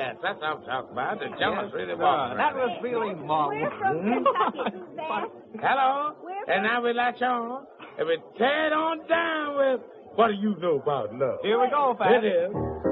Yes, that's what I'm talking about. The jealous really walking. That was feeling Mom. We're from Kentucky, Suzanne. Hello? And now we latch on. And we tear it on down with what do you know about love? Here we go, Pat. It is.